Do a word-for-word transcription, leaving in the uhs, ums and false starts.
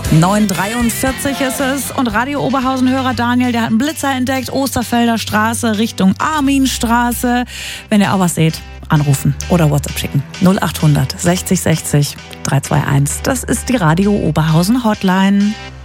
neun Uhr dreiundvierzig ist es und Radio Oberhausen-Hörer Daniel, der hat einen Blitzer entdeckt, Osterfelder Straße Richtung Arminstraße. Wenn ihr auch was seht, anrufen oder WhatsApp schicken. null acht hundert sechzig sechzig drei zwei eins. Das ist die Radio Oberhausen Hotline.